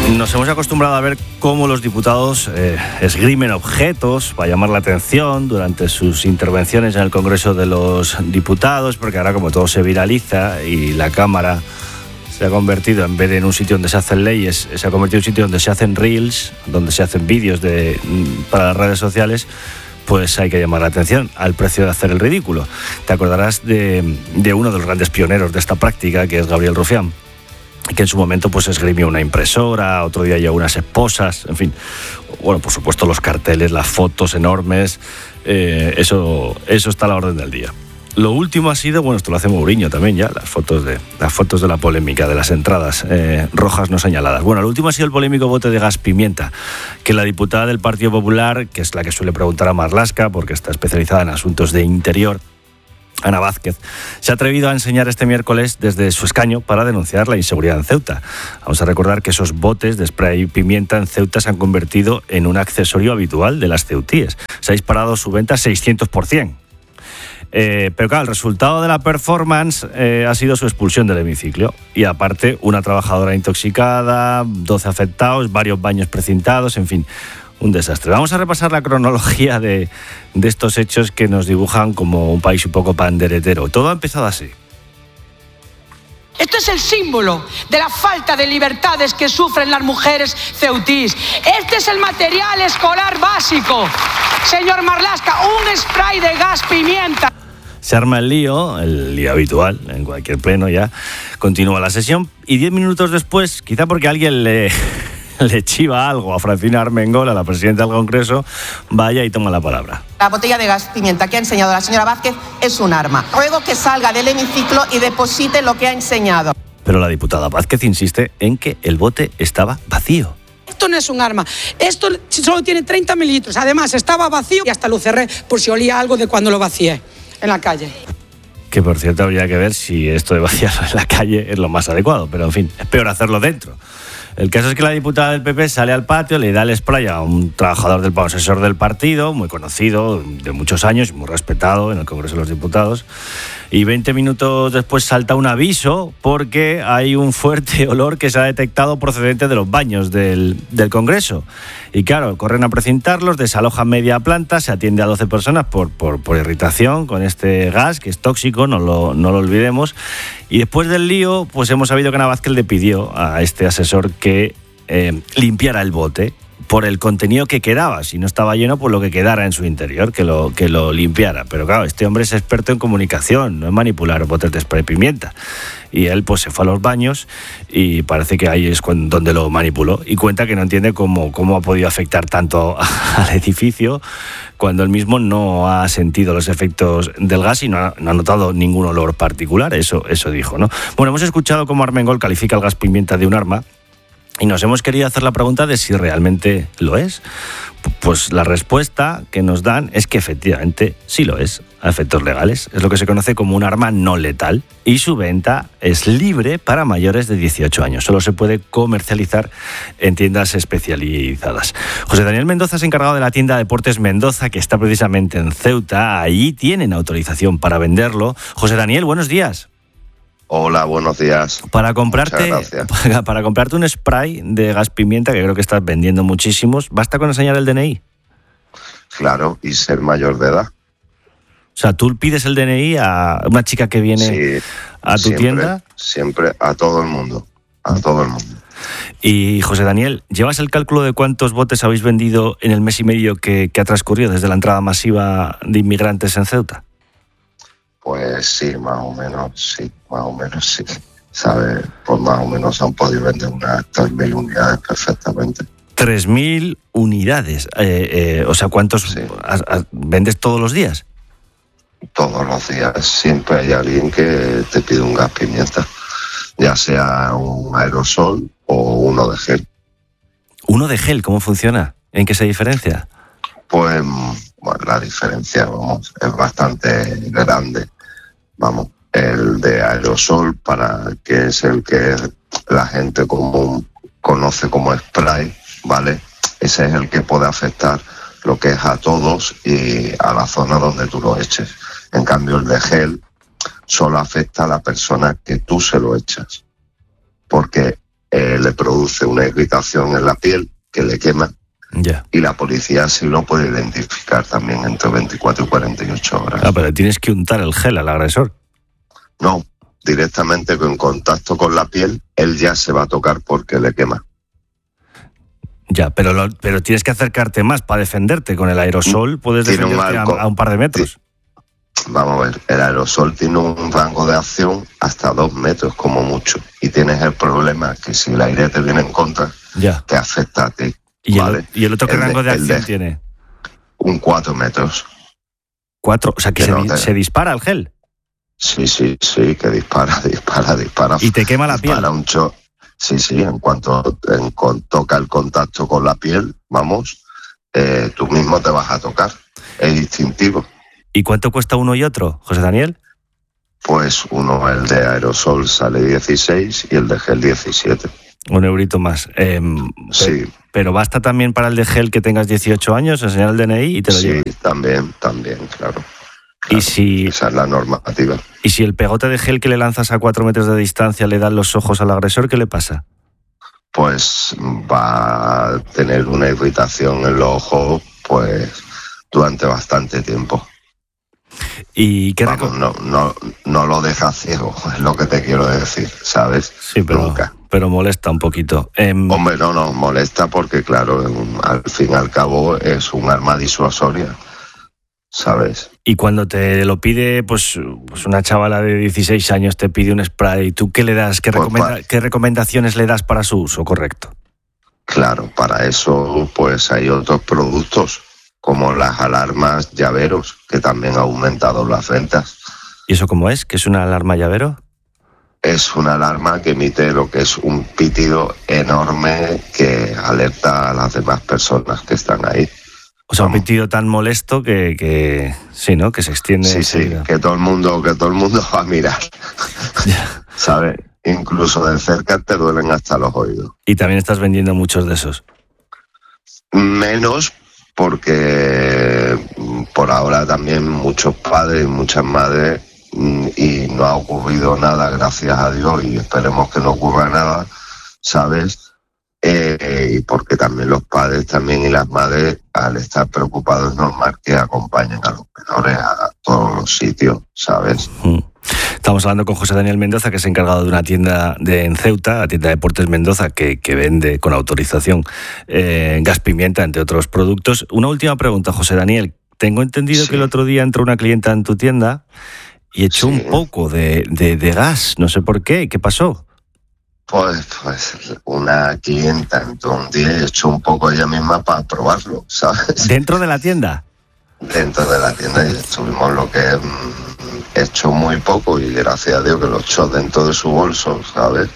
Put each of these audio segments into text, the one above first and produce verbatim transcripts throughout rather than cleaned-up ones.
Nos hemos acostumbrado a ver cómo los diputados eh, esgrimen objetos para llamar la atención durante sus intervenciones en el Congreso de los Diputados, porque ahora como todo se viraliza y la Cámara se ha convertido, en vez de en un sitio donde se hacen leyes, se ha convertido en un sitio donde se hacen reels, donde se hacen vídeos de, para las redes sociales, pues hay que llamar la atención al precio de hacer el ridículo. Te acordarás de, de uno de los grandes pioneros de esta práctica, que es Gabriel Rufián, que en su momento pues esgrimió una impresora, otro día llevó unas esposas, en fin. Bueno, por supuesto los carteles, las fotos enormes, eh, eso, eso está a la orden del día. Lo último ha sido, bueno, esto lo hace Mourinho también ya, las fotos de, las fotos de la polémica, de las entradas eh, rojas no señaladas. Bueno, lo último ha sido el polémico bote de gas pimienta, que la diputada del Partido Popular, que es la que suele preguntar a Marlaska, porque está especializada en asuntos de interior, Ana Vázquez, se ha atrevido a enseñar este miércoles desde su escaño para denunciar la inseguridad en Ceuta. Vamos a recordar que esos botes de spray y pimienta en Ceuta se han convertido en un accesorio habitual de las ceutíes. Se ha disparado su venta seiscientos por ciento. Eh, pero claro, el resultado de la performance eh, ha sido su expulsión del hemiciclo. Y aparte, una trabajadora intoxicada, doce afectados, varios baños precintados, en fin, un desastre. Vamos a repasar la cronología de, de estos hechos que nos dibujan como un país un poco panderetero. Todo ha empezado así. Esto es el símbolo de la falta de libertades que sufren las mujeres ceutís. Este es el material escolar básico. Señor Marlaska, un spray de gas pimienta. Se arma el lío, el lío habitual, en cualquier pleno ya. Continúa la sesión y diez minutos después, quizá porque alguien le... le chiva algo a Francina Armengol, a la presidenta del Congreso, vaya y toma la palabra. La botella de gas pimienta que ha enseñado la señora Vázquez es un arma. Ruego que salga del hemiciclo y deposite lo que ha enseñado. Pero la diputada Vázquez insiste en que el bote estaba vacío. Esto no es un arma, esto solo tiene treinta mililitros, además estaba vacío y hasta lo cerré por si olía algo de cuando lo vacié en la calle. Que por cierto habría que ver si esto de vaciarlo en la calle es lo más adecuado, pero en fin, es peor hacerlo dentro. El caso es que la diputada del P P sale al patio, le da el spray a un trabajador del asesor del partido, muy conocido, de muchos años, muy respetado en el Congreso de los Diputados, y veinte minutos después salta un aviso porque hay un fuerte olor que se ha detectado procedente de los baños del, del Congreso. Y claro, corren a precintarlos, desalojan media planta, se atiende a doce personas por, por, por irritación con este gas, que es tóxico, no lo, no lo olvidemos. Y después del lío, pues hemos sabido que Ana Vázquez le pidió a este asesor que eh, limpiara el bote por el contenido que quedaba. Si no estaba lleno, pues lo que quedara en su interior, que lo, que lo limpiara. Pero claro, este hombre es experto en comunicación, no en manipular botes de spray pimienta. Y él pues se fue a los baños y parece que ahí es cuando, donde lo manipuló. Y cuenta que no entiende cómo, cómo ha podido afectar tanto al edificio cuando él mismo no ha sentido los efectos del gas y no ha, no ha notado ningún olor particular. Eso, eso dijo, ¿no? Bueno, hemos escuchado cómo Armengol califica el gas pimienta de un arma. Y nos hemos querido hacer la pregunta de si realmente lo es. Pues la respuesta que nos dan es que efectivamente sí lo es, a efectos legales. Es lo que se conoce como un arma no letal y su venta es libre para mayores de dieciocho años. Solo se puede comercializar en tiendas especializadas. José Daniel Mendoza es encargado de la tienda Deportes Mendoza, que está precisamente en Ceuta. Allí tienen autorización para venderlo. José Daniel, buenos días. Hola, buenos días. Para comprarte, para, para comprarte un spray de gas pimienta, que creo que estás vendiendo muchísimos, ¿basta con enseñar el D N I? Claro, y ser mayor de edad. O sea, tú pides el D N I a una chica que viene sí, a tu siempre, tienda. Siempre, a todo el mundo, a todo el mundo. Y José Daniel, ¿llevas el cálculo de cuántos botes habéis vendido en el mes y medio que, que ha transcurrido desde la entrada masiva de inmigrantes en Ceuta? Pues sí, más o menos, sí, más o menos sí. ¿Sabes? Pues más o menos han podido vender unas tres mil unidades perfectamente. tres mil unidades. Eh, eh, o sea, ¿cuántos sí. a, a, vendes todos los días? Todos los días. Siempre hay alguien que te pide un gas pimienta, ya sea un aerosol o uno de gel. ¿Uno de gel? ¿Cómo funciona? ¿En qué se diferencia? Pues bueno, la diferencia, vamos, es bastante grande. Vamos, el de aerosol, para que es el que la gente común conoce como spray, ¿vale? Ese es el que puede afectar lo que es a todos y a la zona donde tú lo eches. En cambio, el de gel solo afecta a la persona que tú se lo echas. Porque el le produce una irritación en la piel que le quema. Yeah. Y la policía sí lo puede identificar también entre veinticuatro y cuarenta y ocho horas. Ah, pero tienes que untar el gel al agresor. No, directamente en contacto con la piel, él ya se va a tocar porque le quema. Ya, pero, lo, pero tienes que acercarte más para defenderte. Con el aerosol puedes Tiene defenderte un a, a un par de metros. Vamos a ver, el aerosol tiene un rango de acción hasta dos metros como mucho. Y tienes el problema que si el aire te viene en contra, ya. te afecta a ti. ¿Y, ¿vale? el, ¿Y el otro qué el rango de, de acción de, tiene? Un cuatro metros. ¿Cuatro? O sea, que, que se, no te... se dispara el gel. Sí, sí, sí, que dispara, dispara, dispara. Y te quema la piel. Un cho... Sí, sí, en cuanto en, con, toca el contacto con la piel, vamos, eh, tú mismo te vas a tocar. Es instintivo. ¿Y cuánto cuesta uno y otro, José Daniel? Pues uno, el de aerosol, sale dieciséis y el de gel diecisiete. Un eurito más. Eh, sí. Pero basta también para el de gel que tengas dieciocho años, enseñar el D N I y te lo llevas. Sí, también, también, claro. Claro, y si, esa es la normativa. Y si el pegote de gel que le lanzas a cuatro metros de distancia le da los ojos al agresor, ¿qué le pasa? Pues va a tener una irritación en los ojos, pues, durante bastante tiempo. ¿Y qué Vamos, no, no, no lo deja ciego, es lo que te quiero decir, ¿sabes? Sí, pero, Nunca. pero molesta un poquito. Eh, Hombre, no, no, molesta porque, claro, al fin y al cabo es un arma disuasoria, ¿sabes? Y cuando te lo pide, pues, pues una chavala de dieciséis años te pide un spray, ¿tú qué le das? ¿Qué, pues recomenda- para... ¿Qué recomendaciones le das para su uso correcto? Claro, para eso pues hay otros productos, como las alarmas llaveros, que también ha aumentado las ventas. ¿Y eso cómo es? ¿Qué es una alarma llavero? Es una alarma que emite lo que es un pitido enorme que alerta a las demás personas que están ahí. O sea, un pitido tan molesto que, que sí, ¿no? Que se extiende. Sí, sí, que todo el mundo, que todo el mundo va a mirar. ¿Sabes? Incluso de cerca te duelen hasta los oídos. Y también estás vendiendo muchos de esos. Menos porque por ahora también muchos padres y muchas madres, y no ha ocurrido nada, gracias a Dios, y esperemos que no ocurra nada, ¿sabes? Eh, y porque también los padres también y las madres, al estar preocupados, es normal que acompañen a los menores a todos los sitios, ¿sabes? Mm. Estamos hablando con José Daniel Mendoza, que es encargado de una tienda de, en Ceuta, la tienda de Deportes Mendoza, que, que vende con autorización eh, gas pimienta, entre otros productos. Una última pregunta, José Daniel. Tengo entendido sí. que el otro día entró una clienta en tu tienda y echó sí. un poco de, de, de gas. No sé por qué. ¿Qué pasó? Pues, pues una clienta entró un día y echó un poco ella misma para probarlo, ¿sabes? ¿Dentro de la tienda? Dentro de la tienda, y estuvimos lo que echó muy poco, y gracias a Dios que lo echó dentro de su bolso, ¿sabes?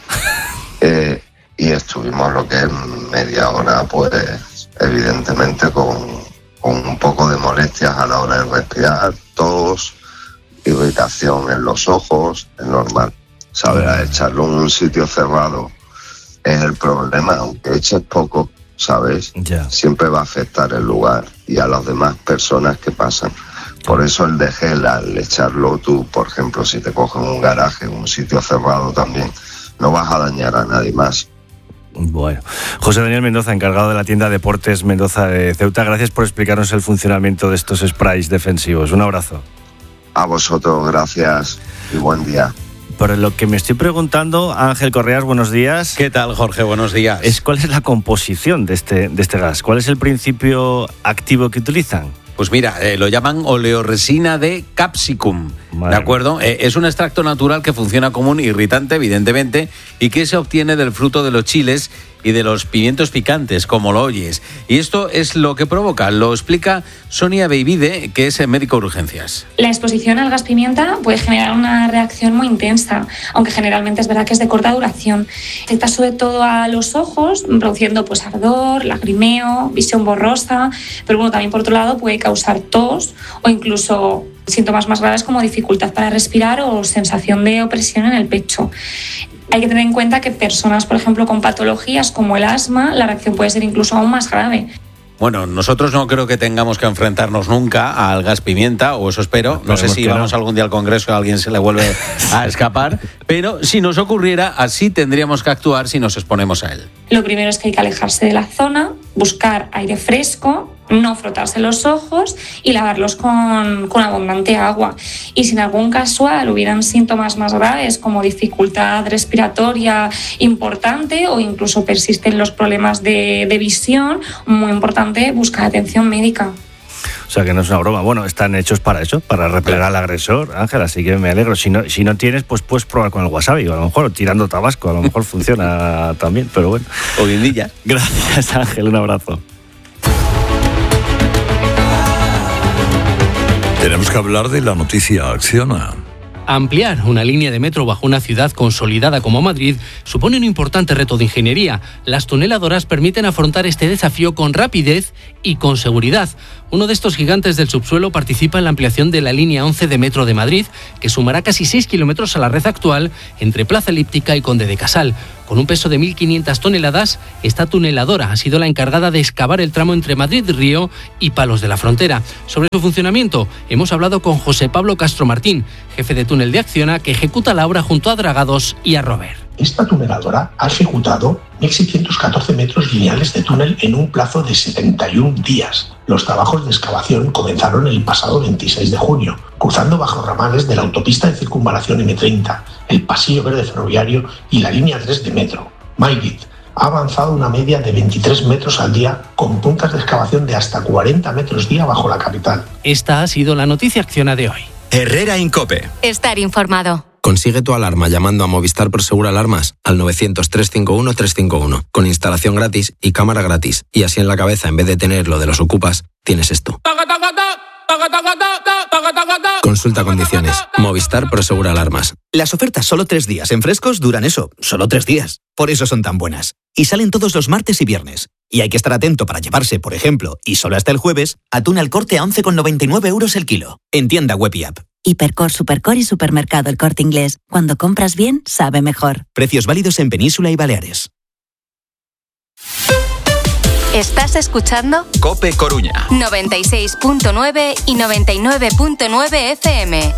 eh, y estuvimos lo que es media hora, pues evidentemente con, con un poco de molestias a la hora de respirar, tos, irritación en los ojos, es normal. ¿Sabes? A echarlo en un sitio cerrado es el problema, aunque eches poco, ¿sabes? Yeah. Siempre va a afectar el lugar y a las demás personas que pasan. Por eso el de gel, al echarlo tú, por ejemplo, si te cogen un garaje, un sitio cerrado también, no vas a dañar a nadie más. Bueno, José Daniel Mendoza, encargado de la tienda Deportes Mendoza de Ceuta, gracias por explicarnos el funcionamiento de estos sprays defensivos. Un abrazo. A vosotros, gracias y buen día. Por lo que me estoy preguntando, Ángel Correas, buenos días. ¿Qué tal, Jorge? Buenos días. Es, ¿Cuál es la composición de este, de este gas? ¿Cuál es el principio activo que utilizan? Pues mira, eh, lo llaman oleoresina de capsicum, Madre ¿de acuerdo? Eh, es un extracto natural que funciona como un irritante, evidentemente, y que se obtiene del fruto de los chiles y de los pimientos picantes, como lo oyes. Y esto es lo que provoca, lo explica Sonia Beivide, que es médico de urgencias. La exposición al gas pimienta puede generar una reacción muy intensa, aunque generalmente es verdad que es de corta duración. Afecta sobre todo a los ojos, produciendo pues ardor, lagrimeo, visión borrosa, pero bueno, también por otro lado puede causar tos o incluso síntomas más graves como dificultad para respirar o sensación de opresión en el pecho. Hay que tener en cuenta que personas, por ejemplo, con patologías como el asma, la reacción puede ser incluso aún más grave. Bueno, nosotros no creo que tengamos que enfrentarnos nunca al gas pimienta, o eso espero. No sé si vamos no. algún día al Congreso y a alguien se le vuelve a escapar, pero si nos ocurriera, así tendríamos que actuar si nos exponemos a él. Lo primero es que hay que alejarse de la zona, buscar aire fresco, no frotarse los ojos y lavarlos con, con abundante agua. Y si en algún casual hubieran síntomas más graves como dificultad respiratoria importante o incluso persisten los problemas de, de visión, muy importante buscar atención médica. O sea, que no es una broma. Bueno, están hechos para eso, para repeler al agresor, Ángel, así que me alegro. Si no, si no tienes, pues puedes probar con el wasabi, o a lo mejor tirando tabasco, a lo mejor funciona también, pero bueno. O guindilla. Gracias, Ángel, un abrazo. Tenemos que hablar de la noticia Acciona. Ampliar una línea de metro bajo una ciudad consolidada como Madrid supone un importante reto de ingeniería. Las tuneladoras permiten afrontar este desafío con rapidez y con seguridad. Uno de estos gigantes del subsuelo participa en la ampliación de la línea once de Metro de Madrid, que sumará casi seis kilómetros a la red actual entre Plaza Elíptica y Conde de Casal. Con un peso de mil quinientas toneladas, esta tuneladora ha sido la encargada de excavar el tramo entre Madrid-Río y Palos de la Frontera. Sobre su funcionamiento, hemos hablado con José Pablo Castro Martín, jefe de túnel de Acciona, que ejecuta la obra junto a Dragados y a Rover. Esta tuneladora ha ejecutado mil seiscientos catorce metros lineales de túnel en un plazo de setenta y un días. Los trabajos de excavación comenzaron el pasado veintiséis de junio, cruzando bajo ramales de la autopista de circunvalación eme treinta, el pasillo verde ferroviario y la línea tres de metro. Maigit ha avanzado una media de veintitrés metros al día, con puntas de excavación de hasta cuarenta metros día bajo la capital. Esta ha sido la noticia Acciona de hoy. Herrera Incope. Estar informado. Consigue tu alarma llamando a Movistar Prosegur Alarmas al novecientos, trescientos cincuenta y uno, trescientos cincuenta y uno, con instalación gratis y cámara gratis. Y así en la cabeza, en vez de tener lo de los ocupas, tienes esto. Consulta condiciones. Movistar Prosegur Alarmas. Las ofertas solo tres días en Frescos duran eso, solo tres días. Por eso son tan buenas. Y salen todos los martes y viernes. Y hay que estar atento para llevarse, por ejemplo, y solo hasta el jueves, atún al Corte a once con noventa y nueve euros el kilo. En tienda web y app. Hipercor, Supercor y Supermercado El Corte Inglés. Cuando compras bien, sabe mejor. Precios válidos en Península y Baleares. ¿Estás escuchando? COPE Coruña. noventa y seis punto nueve y noventa y nueve punto nueve F M.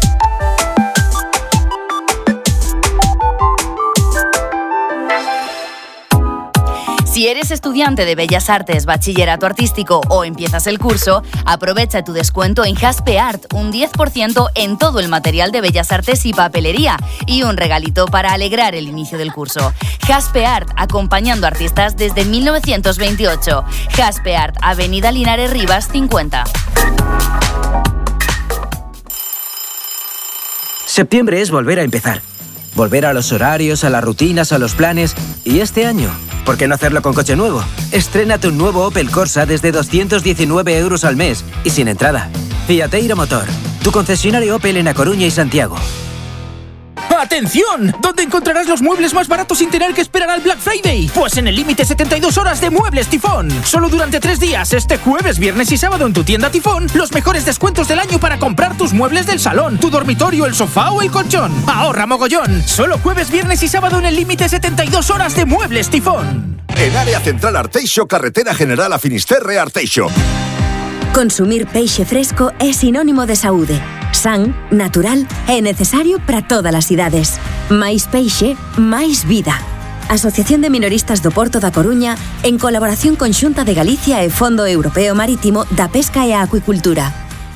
Si eres estudiante de Bellas Artes, bachillerato artístico o empiezas el curso, aprovecha tu descuento en Jaspeart, un diez por ciento en todo el material de Bellas Artes y papelería y un regalito para alegrar el inicio del curso. Jaspeart, acompañando artistas desde mil novecientos veintiocho. Jaspeart, Avenida Linares Rivas cincuenta. Septiembre es volver a empezar. Volver a los horarios, a las rutinas, a los planes. Y este año, ¿por qué no hacerlo con coche nuevo? Estrénate un nuevo Opel Corsa desde doscientos diecinueve euros al mes y sin entrada. Fiat Eiro Motor, tu concesionario Opel en A Coruña y Santiago. ¡Atención! ¿Dónde encontrarás los muebles más baratos sin tener que esperar al Black Friday? Pues en el límite setenta y dos horas de Muebles Tifón. Solo durante tres días, este jueves, viernes y sábado en tu tienda Tifón, los mejores descuentos del año para comprar tus muebles del salón, tu dormitorio, el sofá o el colchón. ¡Ahorra mogollón! Solo jueves, viernes y sábado en el límite setenta y dos horas de Muebles Tifón. En Área Central Arteixo, Carretera General a Finisterre, Arteixo. Consumir peixe fresco é sinónimo de saúde. San, natural e necesario para todas as idades. Máis peixe, máis vida. Asociación de Minoristas do Porto da Coruña, en colaboración con Xunta de Galicia e Fondo Europeo Marítimo da Pesca e a Acuicultura.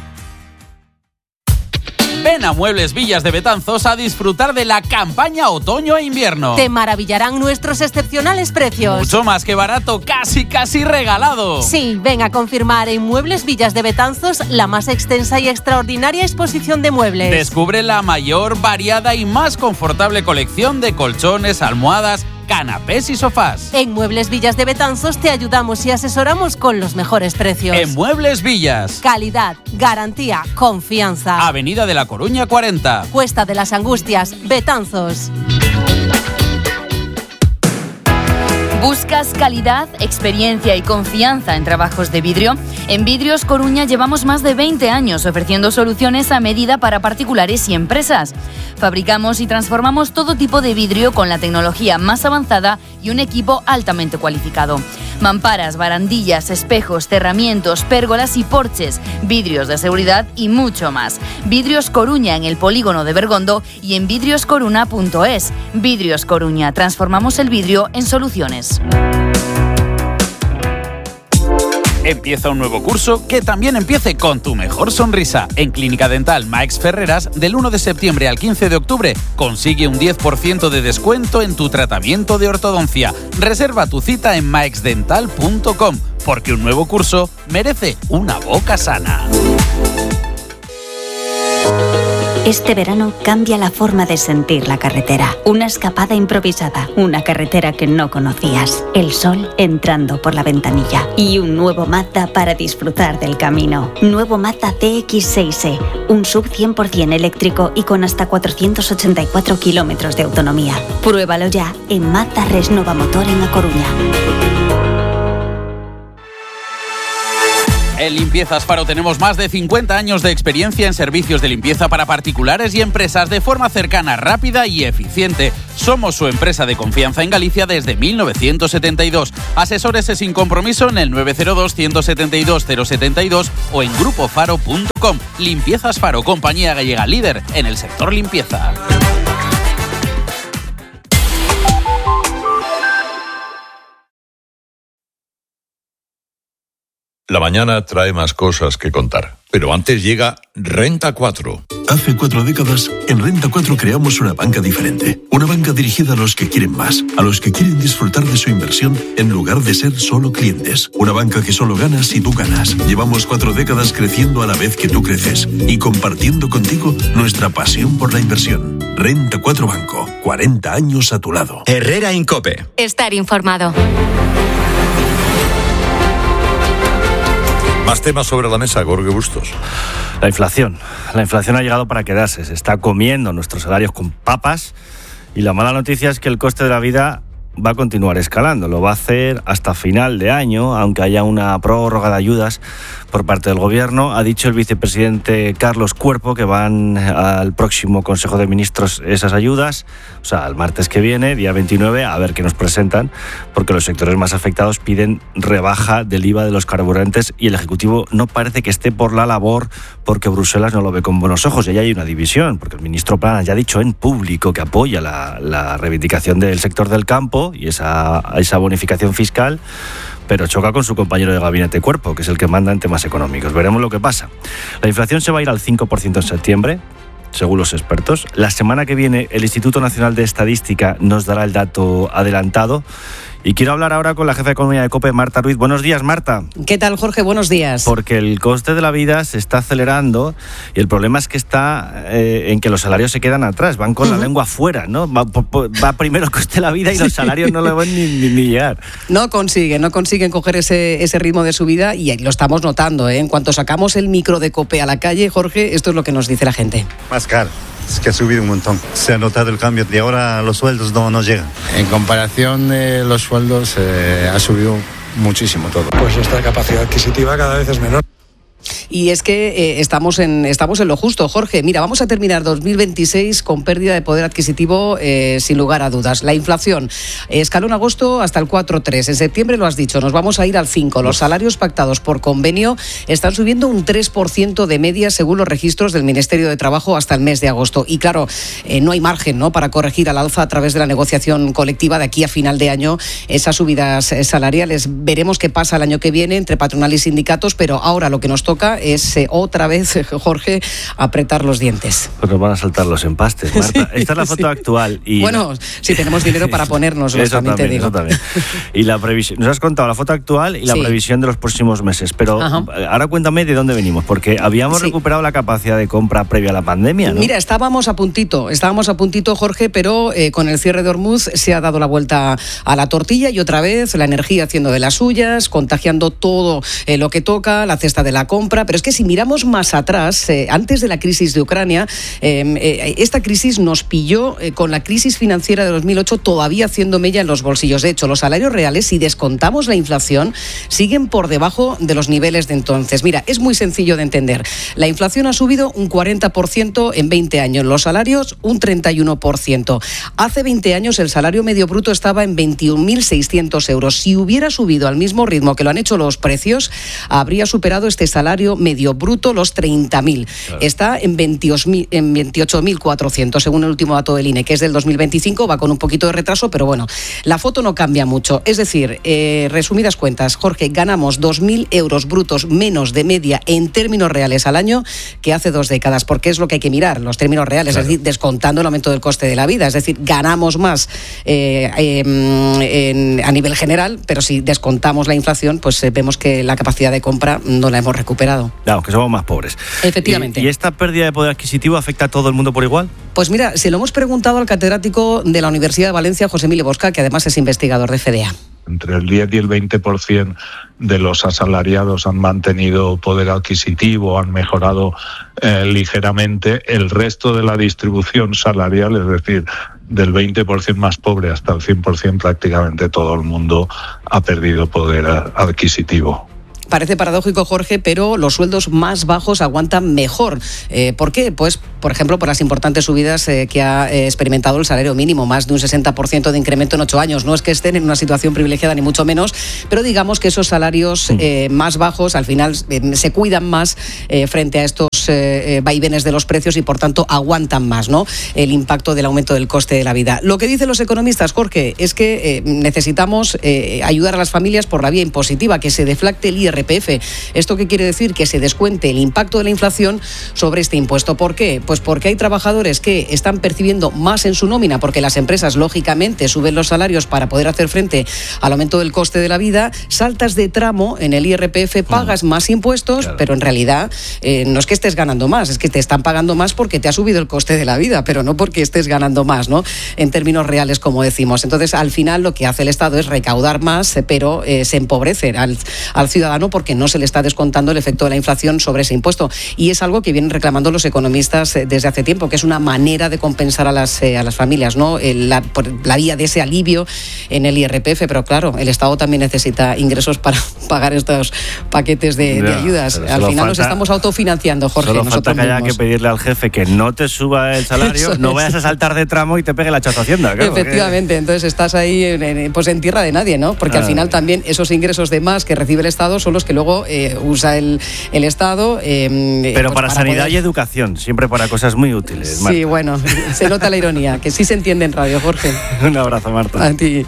Ven a Muebles Villas de Betanzos a disfrutar de la campaña otoño e invierno. Te maravillarán nuestros excepcionales precios. Mucho más que barato, casi casi regalado. Sí, ven a confirmar en Muebles Villas de Betanzos la más extensa y extraordinaria exposición de muebles. Descubre la mayor, variada y más confortable colección de colchones, almohadas, canapés y sofás. En Muebles Villas de Betanzos te ayudamos y asesoramos con los mejores precios. En Muebles Villas. Calidad, garantía, confianza. Avenida de la Coruña cuarenta. Cuesta de las Angustias, Betanzos. ¿Buscas calidad, experiencia y confianza en trabajos de vidrio? En Vidrios Coruña llevamos más de veinte años ofreciendo soluciones a medida para particulares y empresas. Fabricamos y transformamos todo tipo de vidrio con la tecnología más avanzada y un equipo altamente cualificado. Mamparas, barandillas, espejos, cerramientos, pérgolas y porches, vidrios de seguridad y mucho más. Vidrios Coruña en el polígono de Bergondo y en vidrios coruna punto es. Vidrios Coruña, transformamos el vidrio en soluciones. Empieza un nuevo curso que también empiece con tu mejor sonrisa. En Clínica Dental Max Ferreras, del uno de septiembre al quince de octubre, consigue un diez por ciento de descuento en tu tratamiento de ortodoncia. Reserva tu cita en max dental punto com, porque un nuevo curso merece una boca sana. Este verano cambia la forma de sentir la carretera. Una escapada improvisada, una carretera que no conocías, el sol entrando por la ventanilla y un nuevo Mazda para disfrutar del camino. Nuevo Mazda C X seis E, un sub cien por ciento eléctrico y con hasta cuatrocientos ochenta y cuatro kilómetros de autonomía. Pruébalo ya en Mazda Resnova Motor en A Coruña. En Limpiezas Faro tenemos más de cincuenta años de experiencia en servicios de limpieza para particulares y empresas de forma cercana, rápida y eficiente. Somos su empresa de confianza en Galicia desde mil novecientos setenta y dos. Asesórese sin compromiso en el nueve cero dos, uno siete dos, cero siete dos o en grupo faro punto com. Limpiezas Faro, compañía gallega líder en el sector limpieza. La mañana trae más cosas que contar, pero antes llega Renta cuatro. Hace cuatro décadas, en Renta cuatro creamos una banca diferente. Una banca dirigida a los que quieren más, a los que quieren disfrutar de su inversión en lugar de ser solo clientes. Una banca que solo gana si tú ganas. Llevamos cuatro décadas creciendo a la vez que tú creces y compartiendo contigo nuestra pasión por la inversión. Renta cuatro Banco, cuarenta años a tu lado. Herrera Incope. Estar informado. Más temas sobre la mesa, Jorge Bustos. La inflación. La inflación ha llegado para quedarse. Se está comiendo nuestros salarios con papas y la mala noticia es que el coste de la vida va a continuar escalando. Lo va a hacer hasta final de año, aunque haya una prórroga de ayudas por parte del Gobierno. Ha dicho el vicepresidente Carlos Cuerpo que van al próximo Consejo de Ministros esas ayudas, o sea, al martes que viene, día veintinueve, a ver qué nos presentan, porque los sectores más afectados piden rebaja del I V A de los carburantes y el Ejecutivo no parece que esté por la labor porque Bruselas no lo ve con buenos ojos. Y ahí hay una división, porque el ministro Planas ya ha dicho en público que apoya la, la reivindicación del sector del campo y esa, esa bonificación fiscal, pero choca con su compañero de gabinete Cuerpo, que es el que manda en temas económicos. Veremos lo que pasa. La inflación se va a ir al cinco por ciento en septiembre, según los expertos. La semana que viene el Instituto Nacional de Estadística nos dará el dato adelantado. Y quiero hablar ahora con la jefa de Economía de COPE, Marta Ruiz. Buenos días, Marta. ¿Qué tal, Jorge? Buenos días. Porque el coste de la vida se está acelerando y el problema es que está eh, en que los salarios se quedan atrás, van con uh-huh. la lengua afuera, ¿no? Va, va primero el coste de la vida y los salarios no lo van ni, ni, ni llegar. No consiguen, no consiguen coger ese, ese ritmo de subida y lo estamos notando, ¿eh? En cuanto sacamos el micro de COPE a la calle, Jorge, esto es lo que nos dice la gente. Más caro. Es que ha subido un montón. Se ha notado el cambio y ahora los sueldos no, no llegan. En comparación de los sueldos eh, ha subido muchísimo todo. Pues nuestra capacidad adquisitiva cada vez es menor. Y es que eh, estamos, en, estamos en lo justo, Jorge. Mira, vamos a terminar dos mil veintiséis con pérdida de poder adquisitivo eh, sin lugar a dudas. La inflación eh, escaló en agosto hasta el cuatro coma tres. En septiembre, lo has dicho, nos vamos a ir al cinco. Los salarios pactados por convenio están subiendo un tres por ciento de media según los registros del Ministerio de Trabajo hasta el mes de agosto. Y claro, eh, no hay margen, ¿no?, para corregir al alza a través de la negociación colectiva de aquí a final de año esas subidas salariales. Veremos qué pasa el año que viene entre patronal y sindicatos, pero ahora lo que nos toca es eh, otra vez, Jorge, apretar los dientes. Pues nos van a saltar los empastes, Marta. Sí, esta es la foto sí. actual. Y bueno, si tenemos dinero para ponérnoslo, eso también, también te digo. Eso también. Y la previsión, nos has contado la foto actual y la sí. previsión de los próximos meses, pero Ajá. ahora cuéntame de dónde venimos, porque habíamos sí. recuperado la capacidad de compra previa a la pandemia, ¿no? Mira, estábamos a puntito, estábamos a puntito, Jorge, pero eh, con el cierre de Hormuz se ha dado la vuelta a la tortilla y otra vez la energía haciendo de las suyas, contagiando todo eh, lo que toca, la cesta de la compra, pero Pero es que si miramos más atrás, eh, antes de la crisis de Ucrania, eh, eh, esta crisis nos pilló eh, con la crisis financiera de dos mil ocho todavía haciendo mella en los bolsillos. De hecho, los salarios reales, si descontamos la inflación, siguen por debajo de los niveles de entonces. Mira, es muy sencillo de entender. La inflación ha subido un cuarenta por ciento en veinte años, los salarios un treinta y uno por ciento. Hace veinte años el salario medio bruto estaba en veintiún mil seiscientos euros. Si hubiera subido al mismo ritmo que lo han hecho los precios, habría superado este salario medio bruto los treinta mil. Claro. Está en veintiocho mil cuatrocientos, según el último dato del I N E, que es del dos mil veinticinco, va con un poquito de retraso, pero bueno, la foto no cambia mucho. Es decir, eh, resumidas cuentas, Jorge, ganamos dos mil euros brutos menos de media en términos reales al año que hace dos décadas, porque es lo que hay que mirar, los términos reales, claro. Es decir, descontando el aumento del coste de la vida, es decir, ganamos más eh, eh, en, a nivel general, pero si descontamos la inflación, pues eh, vemos que la capacidad de compra no la hemos recuperado. Claro, que somos más pobres. Efectivamente. ¿Y, ¿Y esta pérdida de poder adquisitivo afecta a todo el mundo por igual? Pues mira, se lo hemos preguntado al catedrático de la Universidad de Valencia, José Emilio Bosca, que además es investigador de F E D A. Entre el diez y el veinte por ciento de los asalariados han mantenido poder adquisitivo, han mejorado eh, ligeramente. El resto de la distribución salarial, es decir, del veinte por ciento más pobre hasta el cien por ciento, prácticamente todo el mundo ha perdido poder adquisitivo. Parece paradójico, Jorge, pero los sueldos más bajos aguantan mejor. Eh, ¿Por qué? Pues, por ejemplo, por las importantes subidas eh, que ha eh, experimentado el salario mínimo, más de un sesenta por ciento de incremento en ocho años. No es que estén en una situación privilegiada, ni mucho menos, pero digamos que esos salarios eh, más bajos al final eh, se cuidan más eh, frente a estos eh, vaivenes de los precios y, por tanto, aguantan más, ¿no?, el impacto del aumento del coste de la vida. Lo que dicen los economistas, Jorge, es que eh, necesitamos eh, ayudar a las familias por la vía impositiva, que se deflacte el I R P F. ¿Esto qué quiere decir? Que se descuente el impacto de la inflación sobre este impuesto. ¿Por qué? Pues porque hay trabajadores que están percibiendo más en su nómina, porque las empresas, lógicamente, suben los salarios para poder hacer frente al aumento del coste de la vida. Saltas de tramo en el I R P F, pagas mm. más impuestos, claro. Pero en realidad eh, no es que estés ganando más, es que te están pagando más porque te ha subido el coste de la vida, pero no porque estés ganando más, ¿no?, en términos reales, como decimos. Entonces, al final, lo que hace el Estado es recaudar más, pero eh, se empobrece al, al ciudadano porque no se le está descontando el efecto de la inflación sobre ese impuesto. Y es algo que vienen reclamando los economistas eh, desde hace tiempo, que es una manera de compensar a las, eh, a las familias, ¿no?, el, la, por la vía de ese alivio en el I R P F. Pero claro, el Estado también necesita ingresos para pagar estos paquetes de, ya, de ayudas. Al final falta, nos estamos autofinanciando, Jorge. Solo falta que haya que pedirle al jefe que no te suba el salario, no vayas a saltar de tramo y te pegue la chata Hacienda. Claro, efectivamente, que... entonces estás ahí en, en, pues en tierra de nadie, ¿no? Porque ah, al final también esos ingresos de más que recibe el Estado son los que luego eh, usa el, el Estado. Eh, Pero pues para, para sanidad poder... y educación, siempre para cosas muy útiles. Marta. Sí, bueno, se nota la ironía, que sí se entiende en radio, Jorge. Un abrazo, Marta. A ti.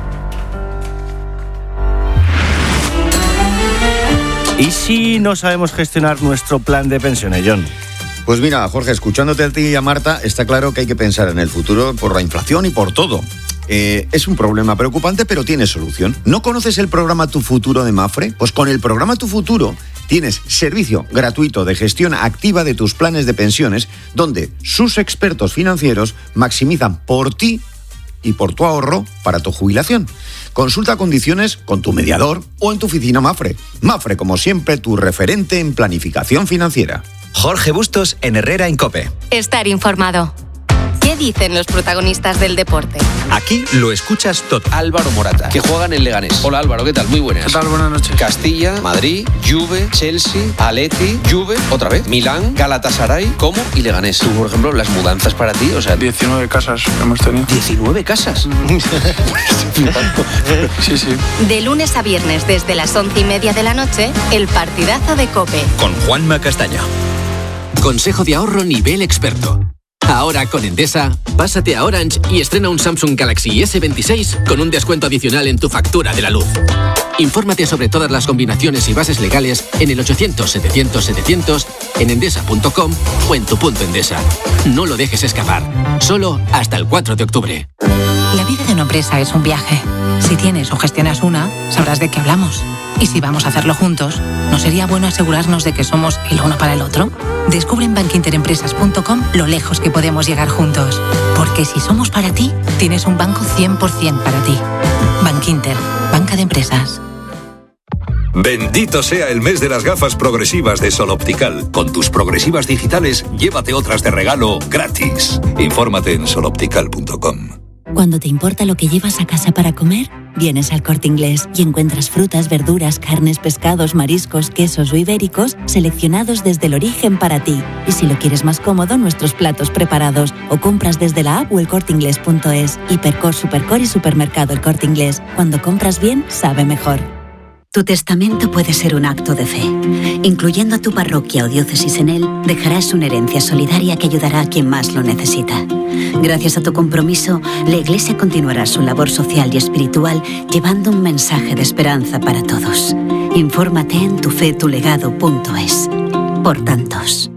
¿Y si no sabemos gestionar nuestro plan de pensiones, John? Pues mira, Jorge, escuchándote a ti y a Marta, está claro que hay que pensar en el futuro por la inflación y por todo. Eh, es un problema preocupante, pero tiene solución. ¿No conoces el programa Tu Futuro de Mapfre? Pues con el programa Tu Futuro tienes servicio gratuito de gestión activa de tus planes de pensiones, donde sus expertos financieros maximizan por ti y por tu ahorro para tu jubilación. Consulta condiciones con tu mediador o en tu oficina Mapfre. Mapfre, como siempre, tu referente en planificación financiera. Jorge Bustos en Herrera en COPE. Estar informado. ¿Qué dicen los protagonistas del deporte? Aquí lo escuchas todo. Álvaro Morata, que juegan en Leganés. Hola Álvaro, ¿qué tal? Muy buenas. ¿Qué tal? Buenas noches. Castilla, Madrid, Juve, Chelsea, Atleti, Juve, otra vez, Milán, Galatasaray, Como y Leganés. Tú, por ejemplo, las mudanzas para ti, o sea... diecinueve casas hemos tenido. ¿diecinueve casas? Sí, sí. De lunes a viernes, desde las once y media de la noche, el partidazo de COPE. Con Juanma Castaño. Consejo de ahorro nivel experto. Ahora con Endesa, pásate a Orange y estrena un Samsung Galaxy ese veintiséis con un descuento adicional en tu factura de la luz. Infórmate sobre todas las combinaciones y bases legales en el ochocientos setecientos setecientos, en endesa punto com o en tu punto Endesa. No lo dejes escapar. Solo hasta el cuatro de octubre. La vida de una empresa es un viaje. Si tienes o gestionas una, sabrás de qué hablamos. Y si vamos a hacerlo juntos, ¿no sería bueno asegurarnos de que somos el uno para el otro? Descubre en bankinterempresas punto com lo lejos que podemos llegar juntos. Porque si somos para ti, tienes un banco cien por ciento para ti. Bankinter, banca de empresas. Bendito sea el mes de las gafas progresivas de Sol Optical. Con tus progresivas digitales, llévate otras de regalo gratis. Infórmate en sol optical punto com. Cuando te importa lo que llevas a casa para comer, vienes al Corte Inglés y encuentras frutas, verduras, carnes, pescados, mariscos, quesos o ibéricos seleccionados desde el origen para ti. Y si lo quieres más cómodo, nuestros platos preparados. O compras desde la app o el corte inglés punto es. Hipercor, Supercor y Supermercado El Corte Inglés. Cuando compras bien, sabe mejor. Tu testamento puede ser un acto de fe. Incluyendo a tu parroquia o diócesis en él, dejarás una herencia solidaria que ayudará a quien más lo necesita. Gracias a tu compromiso, la Iglesia continuará su labor social y espiritual llevando un mensaje de esperanza para todos. Infórmate en tu fe tu legado punto es. Por tantos.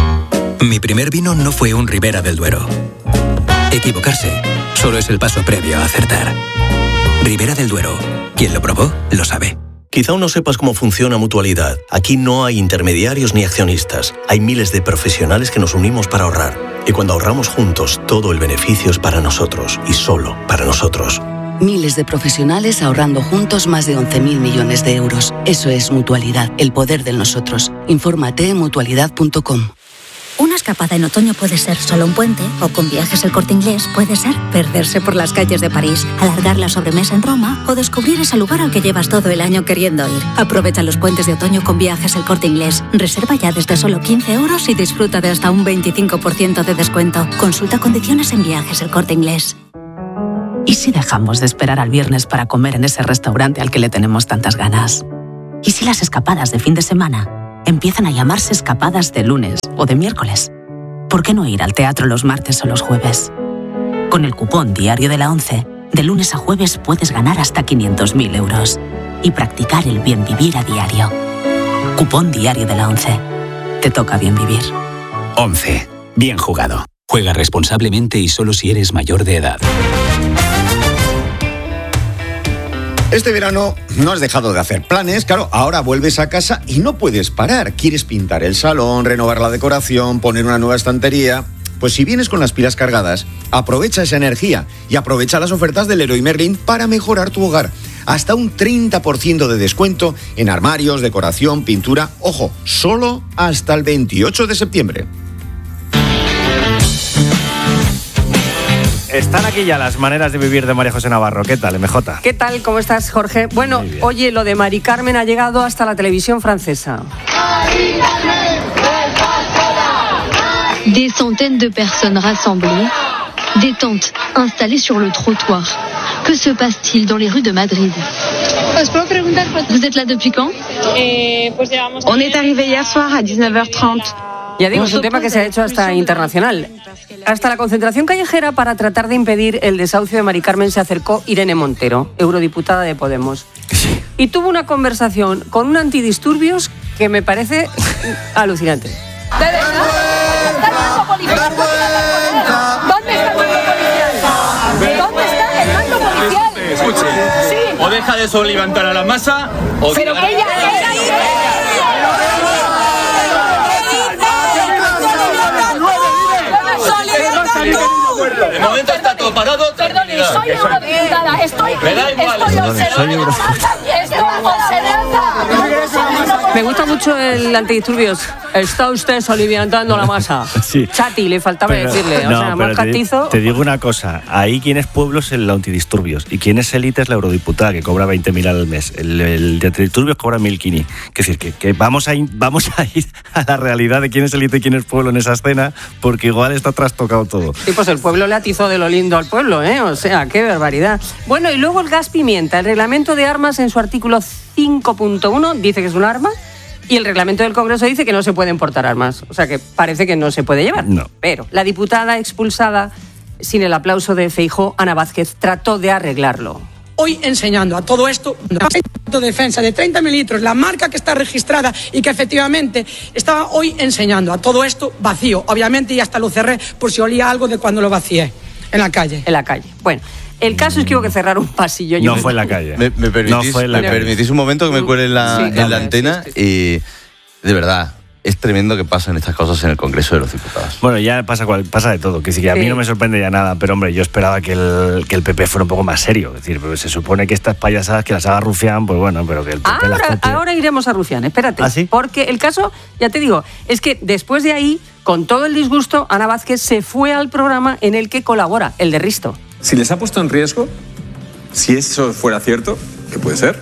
Mi primer vino no fue un Ribera del Duero. Equivocarse solo es el paso previo a acertar. Ribera del Duero. Quien lo probó, lo sabe. Quizá aún no sepas cómo funciona Mutualidad. Aquí no hay intermediarios ni accionistas. Hay miles de profesionales que nos unimos para ahorrar. Y cuando ahorramos juntos, todo el beneficio es para nosotros y solo para nosotros. Miles de profesionales ahorrando juntos más de once mil millones de euros. Eso es Mutualidad, el poder del nosotros. Infórmate en mutualidad punto com. Una escapada en otoño puede ser solo un puente, o con Viajes El Corte Inglés puede ser perderse por las calles de París, alargar la sobremesa en Roma o descubrir ese lugar al que llevas todo el año queriendo ir. Aprovecha los puentes de otoño con Viajes El Corte Inglés. Reserva ya desde solo quince euros y disfruta de hasta un veinticinco por ciento de descuento. Consulta condiciones en Viajes El Corte Inglés. ¿Y si dejamos de esperar al viernes para comer en ese restaurante al que le tenemos tantas ganas? ¿Y si las escapadas de fin de semana empiezan a llamarse escapadas de lunes o de miércoles? ¿Por qué no ir al teatro los martes o los jueves? Con el cupón Diario de la ONCE, de lunes a jueves puedes ganar hasta quinientos mil euros y practicar el bien vivir a diario. Cupón Diario de la ONCE. Te toca bien vivir. ONCE. Bien jugado. Juega responsablemente y solo si eres mayor de edad. Este verano no has dejado de hacer planes, claro, ahora vuelves a casa y no puedes parar. Quieres pintar el salón, renovar la decoración, poner una nueva estantería. Pues si vienes con las pilas cargadas, aprovecha esa energía y aprovecha las ofertas del Leroy Merlin para mejorar tu hogar. Hasta un treinta por ciento de descuento en armarios, decoración, pintura. Ojo, solo hasta el veintiocho de septiembre. Están aquí ya las maneras de vivir de María José Navarro. ¿Qué tal, M J? ¿Qué tal? ¿Cómo estás, Jorge? Bueno, oye, lo de Mari Carmen ha llegado hasta la televisión francesa. Des centaines de personnes rassemblées, des tentes installées sur le trottoir. Que se passe-t-il dans les rues de Madrid? ¿Os puedo preguntar? Vous êtes là depuis quand? Eh, pues llevamos... On est arrivé hier soir à diecinueve heures treinta. Ya digo, es un tema que se ha hecho hasta internacional. Hasta la concentración callejera para tratar de impedir el desahucio de Mari Carmen se acercó Irene Montero, eurodiputada de Podemos. Y tuvo una conversación con un antidisturbios que me parece alucinante. ¿De verdad? ¿Está el mando policial? ¿Dónde está el mando policial? ¿Dónde está el mando policial? Escuche, sí. O deja de soliviantar a la masa o... Pero que ella... De momento está todo parado. Perdone, soy eurodiputada. Estoy, Me da igual. estoy observando. Estoy observando. Me gusta mucho el antidisturbios. Está usted soliviantando la masa. Sí. Chati, le faltaba Pero, decirle. no, o sea, pero más te, castizo. te digo una cosa. Ahí quien es pueblo es el antidisturbios. Y quien es élite es la eurodiputada, que cobra veinte mil al mes. El, el de antidisturbios cobra mil quini. Es decir, que, que vamos, a ir, vamos a ir a la realidad de quién es élite y quién es pueblo en esa escena, porque igual está trastocado todo. Sí, pues el pueblo le atizó de lo lindo al pueblo, ¿eh? O sea, qué barbaridad. Bueno, y luego el gas pimienta. El reglamento de armas en su artículo cinco punto uno dice que es un arma. Y el reglamento del Congreso dice que no se pueden portar armas. O sea que parece que no se puede llevar. No. Pero la diputada expulsada, sin el aplauso de Feijóo, Ana Vázquez, trató de arreglarlo. Hoy enseñando a todo esto, de defensa de treinta mililitros, la marca que está registrada y que efectivamente estaba hoy enseñando a todo esto vacío. Obviamente, y hasta lo cerré por si olía algo de cuando lo vacié en la calle. En la calle. Bueno. El caso es que hubo que cerrar un pasillo. No fue en la calle. ¿Me, me permitís, no fue en la ¿me calle. permitís un momento que me cuele en la, Sí, en claro, la antena? sí, sí, sí. Y de verdad, es tremendo que pasen estas cosas en el Congreso de los Diputados. Bueno, ya pasa, cual, pasa de todo. Que, sí, que a mí Sí. no me sorprende ya nada, pero hombre, yo esperaba que el, que el P P fuera un poco más serio. Es decir, pues se supone que estas payasadas que las haga Rufián, pues bueno, pero que el P P las Ahora, copie. ahora iremos a Rufián, espérate. ¿Ah, sí? Porque el caso, ya te digo, es que después de ahí, con todo el disgusto, Ana Vázquez se fue al programa en el que colabora, el de Risto. Si les ha puesto en riesgo, si eso fuera cierto, que puede ser,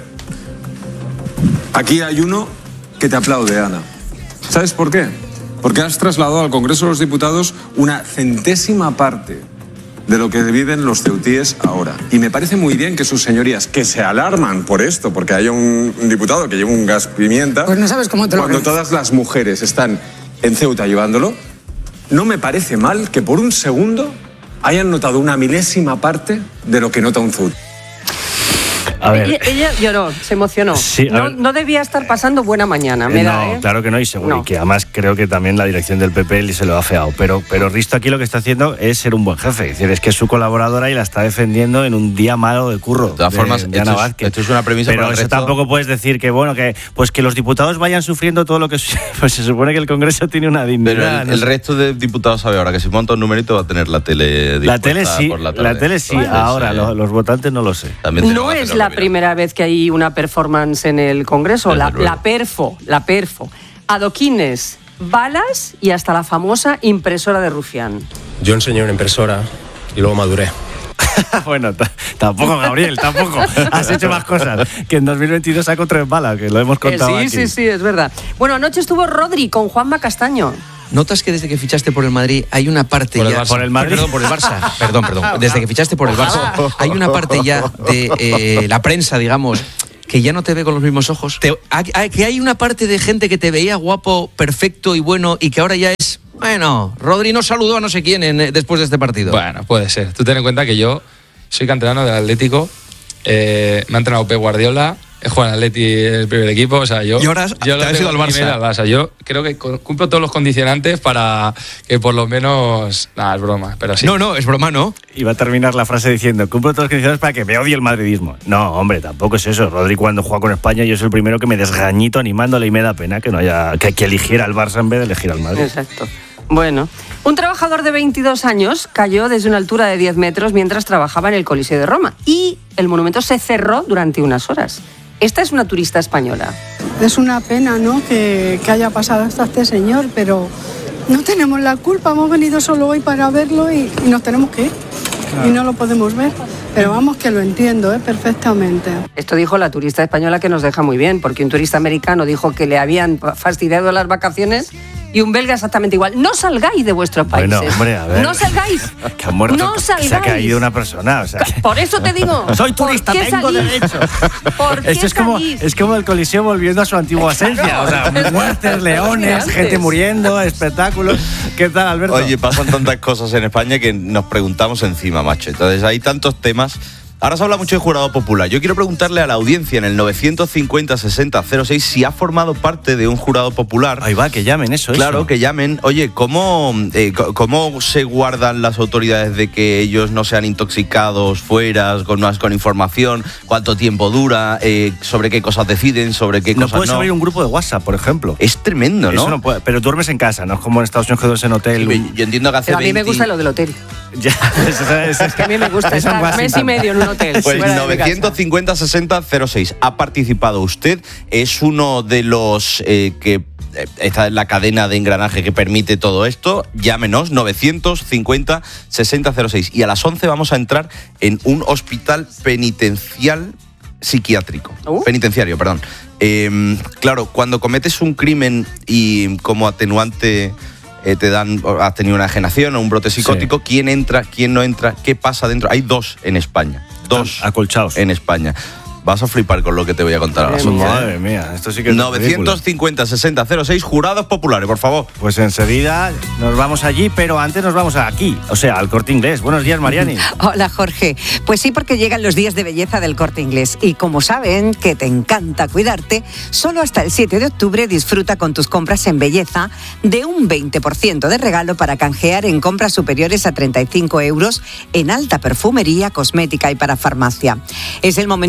aquí hay uno que te aplaude, Ana. ¿Sabes por qué? Porque has trasladado al Congreso de los Diputados una centésima parte de lo que viven los ceutíes ahora. Y me parece muy bien que sus señorías, que se alarman por esto, porque haya un, un diputado que lleva un gas pimienta, Pues no sabes cómo te lo cuando crees. todas las mujeres están en Ceuta llevándolo, no me parece mal que por un segundo hayan notado una milésima parte de lo que nota un ceutí. A ver. Ella, ella lloró, se emocionó. Sí, a no, ver. no debía estar pasando buena mañana, me Eh, da, no, ¿eh? claro que no, y seguro. No. Y que además creo que también la dirección del P P se lo ha feado. Pero, pero Risto aquí lo que está haciendo es ser un buen jefe. Es decir, es que es su colaboradora y la está defendiendo en un día malo de curro. De todas de- formas, de esto Ana es- Vázquez. esto es una premisa Pero para el eso resto. tampoco puedes decir que, bueno, que pues que los diputados vayan sufriendo todo lo que... su- Pues se supone que el Congreso tiene una dignidad. Pero el, no el sé. resto de diputados sabe ahora que si monta un numerito va a tener la tele La dispuesta tele sí, por la la, tarde. tele sí, Entonces, ahora eh, lo- los votantes no lo sé. también tenemos No que es hacerlo la bien. primera vez que hay una performance en el Congreso, Desde la, luego. la perfo, la perfo. Adoquines, balas y hasta la famosa impresora de Rufián. Yo enseñé una impresora y luego maduré. Bueno, t- tampoco, Gabriel, tampoco. Has hecho más cosas. Que en dos mil veintidós sacó tres balas, que lo hemos Eh, contado sí, aquí. sí, sí, es verdad. Bueno, anoche estuvo Rodri con Juanma Castaño. ¿Notas que desde que fichaste por el Madrid hay una parte Por el ya... Barça. Por el Madrid. Perdón, por el Barça. Perdón, perdón. Desde que fichaste por el Barça hay una parte ya de eh, la prensa, digamos, que ya no te ve con los mismos ojos. Te- hay- hay- que hay una parte de gente que te veía guapo, perfecto y bueno y que ahora ya es... Bueno, Rodri no saludó a no sé quién en- eh, después de este partido. Bueno, puede ser. Tú ten en cuenta que yo soy canterano del Atlético, eh, me ha entrenado Pep Guardiola, he jugado en Atleti el primer equipo, o sea, yo... Y ahora has- yo te lo has ido tengo al que ir Barça. al Barça. Yo creo que cu- cumplo todos los condicionantes para que por lo menos... Nada, es broma, pero sí. No, no, es broma, ¿no? Iba a terminar la frase diciendo, cumplo todas las condiciones para que me odie el madridismo. No, hombre, tampoco es eso. Rodri cuando juega con España yo soy el primero que me desgañito animándole y me da pena que no haya que, que eligiera al Barça en vez de elegir al Madrid. Exacto. Bueno, un trabajador de veintidós años cayó desde una altura de diez metros mientras trabajaba en el Coliseo de Roma y el monumento se cerró durante unas horas. Esta es una turista española. Es una pena, ¿no?, que, que haya pasado hasta este señor, pero no tenemos la culpa. Hemos venido solo hoy para verlo y, y nos tenemos que ir. Y no lo podemos ver. Pero vamos, que lo entiendo, ¿eh?, perfectamente. Esto dijo la turista española, que nos deja muy bien, porque un turista americano dijo que le habían fastidiado las vacaciones y un belga exactamente igual. No salgáis de vuestros países. Bueno, hombre, a ver. No salgáis. Que ha muerto, No que se ha salgáis. caído una persona. O sea, que- Por eso te digo. Soy turista, ¿por qué tengo salís? derecho. ¿Por qué Esto es como, salís? es como el Coliseo volviendo a su antigua esencia. O sea, muertes, leones, gente muriendo, espectáculos. ¿Qué tal, Alberto? Oye, pasan tantas cosas en España que nos preguntamos encima, macho. Entonces hay tantos temas. Ahora se habla mucho de jurado popular. Yo quiero preguntarle a la audiencia en el novecientos cincuenta sesenta cero seis si ha formado parte de un jurado popular. Ahí va, que llamen eso. Claro, eso. que llamen. Oye, ¿cómo, eh, co- ¿cómo se guardan las autoridades de que ellos no sean intoxicados fuera, con más con información? ¿Cuánto tiempo dura? Eh, ¿Sobre qué cosas deciden? ¿Sobre qué No cosas puedes no? abrir un grupo de WhatsApp, por ejemplo. Es tremendo, ¿no? Eso no puede, pero duermes en casa, no es como en Estados Unidos que duermes en hotel. Sí, yo entiendo que hace Pero a mí me veinte gusta lo del hotel. Ya, eso es, Es que a mí me gusta eso en estar mes y Washington. medio en un hotel. Pues fuera de mi casa. novecientos cincuenta sesenta cero seis. Ha participado usted. Es uno de los eh, que eh, está en la cadena de engranaje que permite todo esto. Llámenos novecientos cincuenta sesenta cero seis. Y a las once vamos a entrar en un hospital penitencial psiquiátrico. Uh. Penitenciario, perdón. Eh, claro, cuando cometes un crimen y como atenuante eh, te dan, o has tenido una enajenación o un brote psicótico, ¿quién entra, quién no entra, qué pasa dentro? Hay dos en España. Dos acolchados en España. Vas a flipar con lo que te voy a contar a las once. Madre mía, esto sí que es novecientos cincuenta sesenta cero seis, jurados populares, por favor. Pues enseguida nos vamos allí, pero antes nos vamos aquí, o sea, al Corte Inglés. Buenos días, Mariani. Hola, Jorge. Pues sí, porque llegan los días de belleza del Corte Inglés. Y como saben que te encanta cuidarte, solo hasta el siete de octubre disfruta con tus compras en belleza de un veinte por ciento de regalo para canjear en compras superiores a treinta y cinco euros en alta perfumería, cosmética y para farmacia. Es el momento de regalar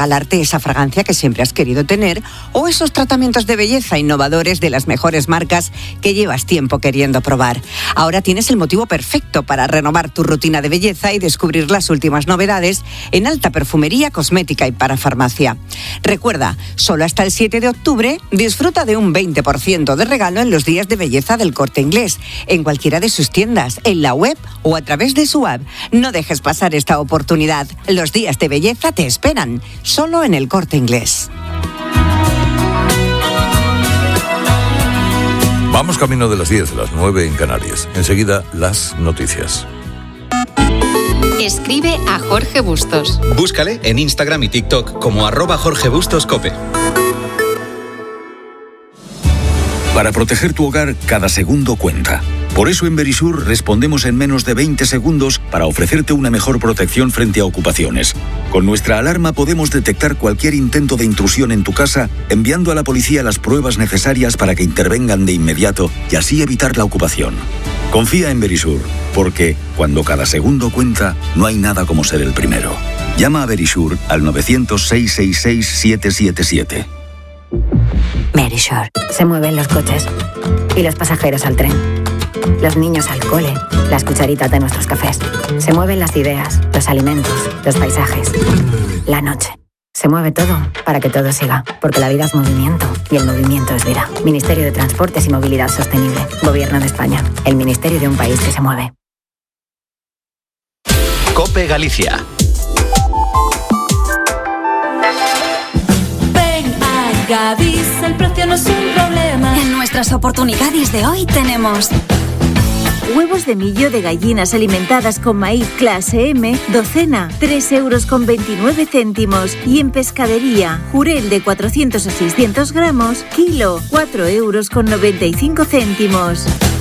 regalarte esa fragancia que siempre has querido tener o esos tratamientos de belleza innovadores de las mejores marcas que llevas tiempo queriendo probar. Ahora tienes el motivo perfecto para renovar tu rutina de belleza y descubrir las últimas novedades en alta perfumería, cosmética y para farmacia. Recuerda, solo hasta el siete de octubre disfruta de un veinte por ciento de regalo en los días de belleza del Corte Inglés, en cualquiera de sus tiendas, en la web o a través de su app. No dejes pasar esta oportunidad. Los días de belleza te esperan, solo en el Corte Inglés. Vamos camino de las diez, las nueve en Canarias. Enseguida, las noticias. Escribe a Jorge Bustos. Búscale en Instagram y TikTok como arroba Jorge Bustos Cope. Para proteger tu hogar, cada segundo cuenta. Por eso en Verisur respondemos en menos de veinte segundos para ofrecerte una mejor protección frente a ocupaciones. Con nuestra alarma podemos detectar cualquier intento de intrusión en tu casa, enviando a la policía las pruebas necesarias para que intervengan de inmediato y así evitar la ocupación. Confía en Verisur, porque cuando cada segundo cuenta, no hay nada como ser el primero. Llama a Verisur al nueve cero cero, seis seis seis, siete siete siete. Verisur. Se mueven los coches y los pasajeros al tren, los niños al cole, las cucharitas de nuestros cafés. Se mueven las ideas, los alimentos, los paisajes, la noche. Se mueve todo para que todo siga, porque la vida es movimiento y el movimiento es vida. Ministerio de Transportes y Movilidad Sostenible. Gobierno de España. El ministerio de un país que se mueve. Cope Galicia. Gadis, el precio no es un problema. En nuestras oportunidades de hoy tenemos huevos de millo de gallinas alimentadas con maíz clase M, docena, tres euros con veintinueve céntimos. Y en pescadería, jurel de cuatrocientos a seiscientos gramos, kilo, cuatro euros con noventa y cinco céntimos.